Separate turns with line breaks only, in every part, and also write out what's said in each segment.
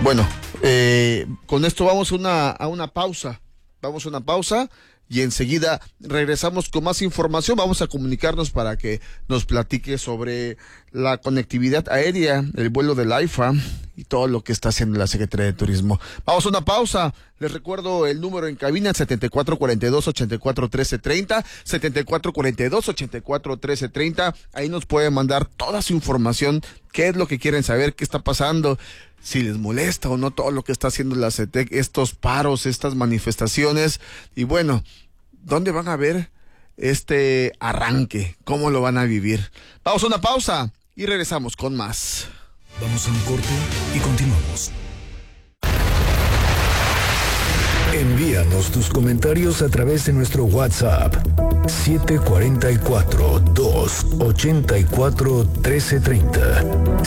Bueno, con esto vamos a una pausa. Vamos a una pausa y enseguida regresamos con más información. Vamos a comunicarnos para que nos platique sobre la conectividad aérea, el vuelo del AIFA y todo lo que está haciendo la Secretaría de Turismo. Vamos a una pausa. Les recuerdo el número en cabina, 7442-841330, 7442-841330. Ahí nos pueden mandar toda su información, qué es lo que quieren saber, qué está pasando, si les molesta o no todo lo que está haciendo la CETEC, estos paros, estas manifestaciones. Y bueno, ¿dónde van a ver este arranque? ¿Cómo lo van a vivir? Vamos a una pausa y regresamos con más.
Vamos a un corte y continuamos. Envíanos tus comentarios a través de nuestro WhatsApp 744-284-1330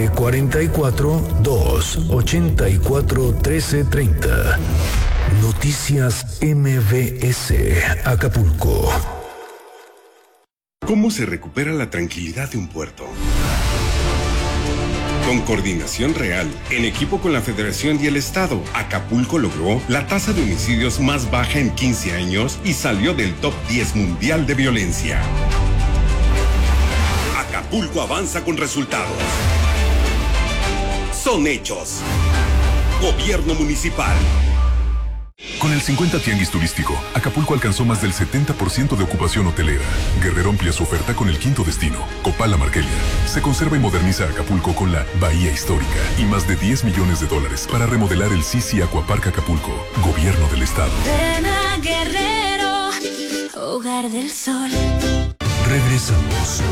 744-284-1330. Noticias MBS Acapulco.
¿Cómo se recupera la tranquilidad de un puerto? Con coordinación real, en equipo con la Federación y el Estado, Acapulco logró la tasa de homicidios más baja en 15 años y salió del top 10 mundial de violencia. Acapulco avanza con resultados. Son hechos. Gobierno municipal.
Con el 50 Tianguis Turístico, Acapulco alcanzó más del 70% de ocupación hotelera. Guerrero amplía su oferta con el quinto destino, Copala Marquelia. Se conserva y moderniza Acapulco con la Bahía Histórica y más de $10 millones para remodelar el Sisi Aquapark Acapulco. Gobierno del Estado.
Ven a Guerrero, hogar del sol.
Regresamos.